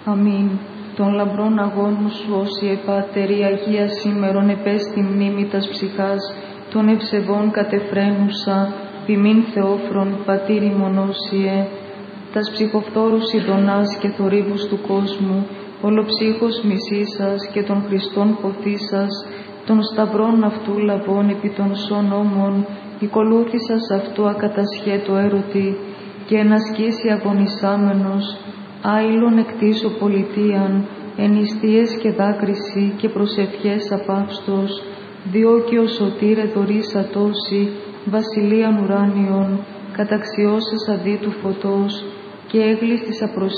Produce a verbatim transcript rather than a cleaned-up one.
Αμήν. Των λαμπρών αγώνων σου, όσοι επάτερη Αγία σήμερον επέστη μνήμη τας ψυχάς, των ευσεβών κατεφραίνουσα, ποιμήν Θεόφρον, πατήρι μονόσιε, τας ψυχοφθόρους ειδονάς και θορύβους του κόσμου, ολοψύχος μισήσας και των Χριστών ποθήσας, των σταυρών αυτού λαβών επί των σών ώμων, οικολούθησας αυτού ακατασχέτω έρωτη, και ενασκήσει αγωνισάμενος, άειλον εκτίσω πολιτείαν, εν νηστείες και δάκρυση και προσευχές απαύστος, διόκιο σωτήρε δωρήσα τόση, βασιλείαν ουράνιον, καταξιώσας αδί του φωτός, και έγλης της απροσ